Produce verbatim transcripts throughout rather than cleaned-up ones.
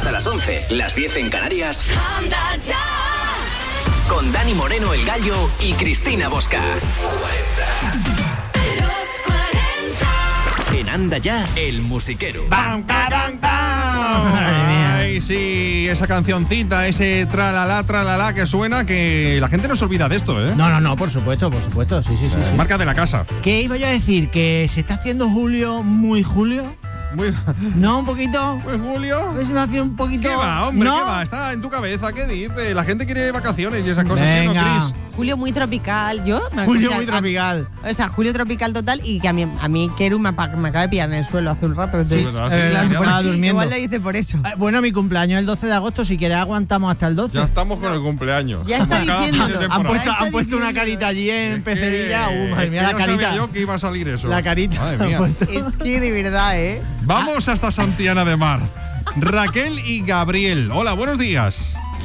hasta las once, las diez en Canarias. Anda ya. Con Dani Moreno, el Gallo, y Cristina Bosca. En Anda Ya, el musiquero. ¡Bam, bam, bam, bam! Ay, sí, esa cancioncita, ese tralalá, tralalá que suena, que la gente no se olvida de esto, ¿eh? No, no, no, por supuesto, por supuesto, sí, sí, sí. Eh, sí. Marca de la casa. ¿Qué iba yo a decir? ¿Que se está haciendo julio muy julio? Muy... ¿No, un poquito? Pues Julio. Pues me hace un poquito... ¿Qué va, hombre? ¿No? ¿Qué va? Está en tu cabeza, ¿qué dice? La gente quiere vacaciones y esas cosas, ¿sí, no, Venga. Cris? Julio muy tropical, yo. me- Julio o sea, muy a- tropical. O sea, Julio tropical total y que a mí, a mí Keru me, apa- me acaba de pillar en el suelo hace un rato. Sí, Entonces, ¿verdad? Sí, Eh, claro. estaba durmiendo. igual lo hice por eso. Eh, Bueno, mi cumpleaños es el doce de agosto, si quieres aguantamos hasta el doce. Ya estamos con el cumpleaños. Ya está Como cada fin de diciéndolo. temporada. Han puesto, Ya está han puesto una diciendo. carita allí en Es que- Pecerilla. Uh, madre es mía, que la ya carita. sabía yo que iba a salir eso. La carita. Madre mía. Han puesto. Es que de verdad, ¿eh? Vamos hasta Santiana de Mar. Raquel y Gabriel. Hola, buenos días.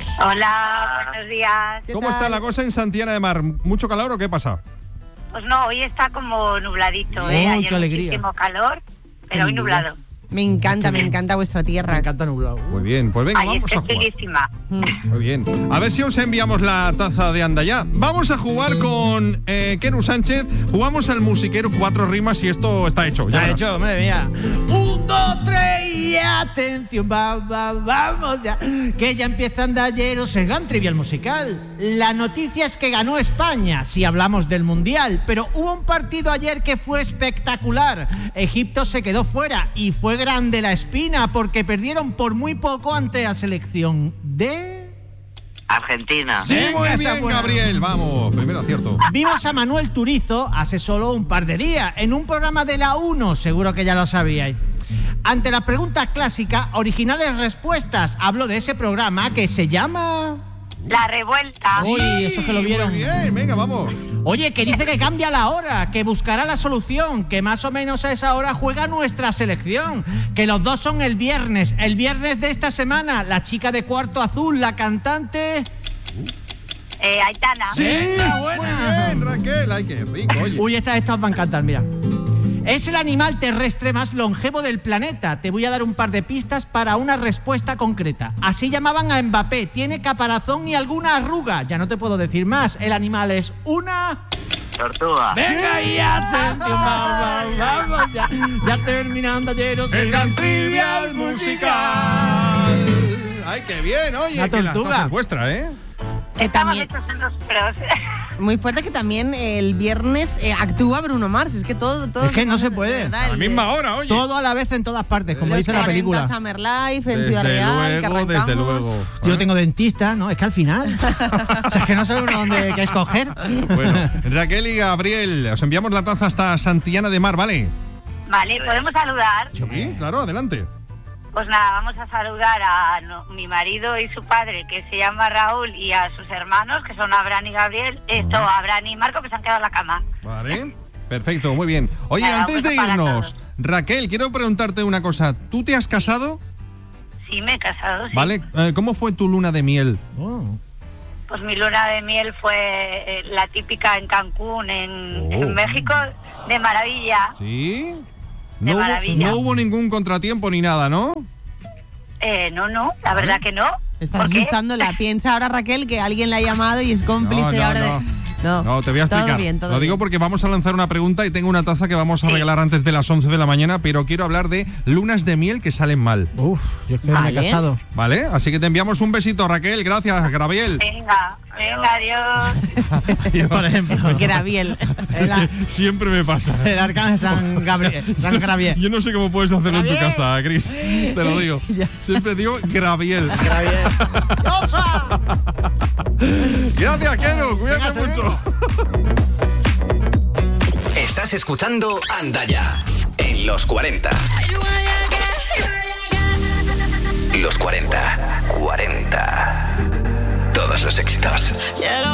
Hola, buenos días. ¿Qué ¿Cómo tal? está la cosa en Santiana de Mar? ¿Mucho calor o qué pasa? Pues no, hoy está como nubladito, ¿eh? Oh, Ayer qué alegría. muchísimo calor, pero hoy nublado. Me encanta, me encanta vuestra Me tierra. encanta nublado. Muy bien, pues venga, Ay, vamos a estoy jugar. chulísima. Muy bien. A ver si os enviamos la taza de Anda Ya. Vamos a jugar con eh, Keru Sánchez. Jugamos al musiquero cuatro rimas y esto está hecho. Ya Ya verás. hecho, madre mía. Un, dos, tres y atención, va, va, vamos ya. Que ya empieza Andalleros el gran trivial musical. La noticia es que ganó España, si hablamos del Mundial. Pero hubo un partido ayer que fue espectacular. Egipto se quedó fuera y fue grande la espina porque perdieron por muy poco ante la selección de... Argentina. Sí, Venga, muy esa bien, buena. Gabriel. Vamos, primero acierto. Vimos a Manuel Turizo hace solo un par de días en un programa de la uno, seguro que ya lo sabíais. Ante la pregunta clásica, originales respuestas, hablo de ese programa que se llama... La revuelta. Uy, eso que lo vieron. Muy bien, venga, vamos. Oye, que dice que cambia la hora, que buscará la solución, que más o menos a esa hora juega nuestra selección, que los dos son el viernes, el viernes de esta semana, la chica de cuarto azul, la cantante... Eh, Aitana. Sí, Venga, muy buena. bien, Raquel. Ay, qué rico, oye. Uy, estas, estas os van a encantar, mira. Es el animal terrestre más longevo del planeta. Te voy a dar un par de pistas para una respuesta concreta. Así llamaban a Mbappé. Tiene caparazón y alguna arruga. Ya no te puedo decir más. El animal es una... Tortuga. ¡Venga y atención! Vamos, vamos, ya, ya terminando ayer El gran trivial musical. Ay, qué bien, oye. Una que la tortuga. taza es vuestra, ¿eh? Que Estamos también, hechos unos pros. muy fuerte que también el viernes eh, actúa Bruno Mars. Es que todo, todo Es que no se de puede. verdad, A la el- misma hora, oye. Todo a la vez en todas partes, como los dice la cuarenta película. Summer Life, en Desde Ciudad Real, que luego, arrancamos. desde luego. Yo tengo dentista, ¿no? Es que al final. O sea, es que no sabe uno dónde qué escoger. Bueno, Raquel y Gabriel, os enviamos la taza hasta Santiana de Mar, ¿vale? Vale, ¿podemos saludar? Sí, claro, adelante. Pues nada, vamos a saludar a no- mi marido y su padre, que se llama Raúl, y a sus hermanos, que son Abraham y Gabriel. Esto, Abraham y Marco, que se han quedado en la cama. Vale. Perfecto, muy bien. Oye, Nada, antes un de beso para irnos, todos. Raquel, quiero preguntarte una cosa. ¿Tú te has casado? Sí, me he casado, sí. ¿Vale? Eh, ¿Cómo fue tu luna de miel? Oh. Pues mi luna de miel fue eh, la típica en Cancún, en, Oh. en México, de maravilla. ¿Sí? De No hubo, maravilla. no hubo ningún contratiempo ni nada, ¿no? Eh, no, no, la verdad que no. Estás ¿Por qué? asustándola. Piensa ahora, Raquel, que alguien la ha llamado y es cómplice No, no, ahora no. de... No, No, te voy a todo explicar. bien, todo Lo digo bien. porque vamos a lanzar una pregunta y tengo una taza que vamos a Sí. regalar antes de las once de la mañana, pero quiero hablar de lunas de miel que salen mal. Uf, yo es que no me he Vale. casado. ¿Vale? Así que te enviamos un besito, Raquel. Gracias, Gabriel. Venga, venga, adiós. Yo, por ejemplo. Graviel. El, ar- Siempre me pasa. el arcángel San Gabriel. San Gabriel. Yo no sé cómo puedes hacerlo en tu Gabriel. casa, Cris. Te lo digo. Ya. Siempre digo Graviel. Gabriel. ¡Osa! Gracias, Kero. Venga, Cuídate hasta mucho. Estás escuchando Anda Ya en los cuarenta. Los cuarenta. cuarenta. Todos los éxitos.